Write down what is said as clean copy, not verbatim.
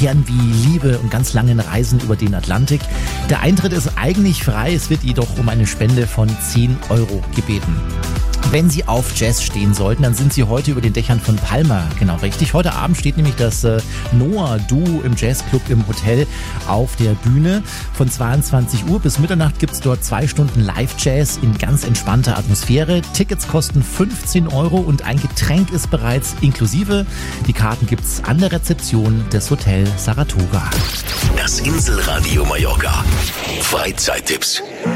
Fernweh, Liebe und ganz langen Reisen über den Atlantik. Der Eintritt ist eigentlich frei, es wird jedoch um eine Spende von 10 Euro gebeten. Wenn Sie auf Jazz stehen sollten, dann sind Sie heute über den Dächern von Palma genau richtig. Heute Abend steht nämlich das Noah-Duo im Jazzclub im Hotel auf der Bühne. Von 22 Uhr bis Mitternacht gibt's dort 2 Stunden Live-Jazz in ganz entspannter Atmosphäre. Tickets kosten 15 Euro und ein Getränk ist bereits inklusive. Die Karten gibt's an der Rezeption des Hotel Saratoga. Das Inselradio Mallorca. Freizeittipps.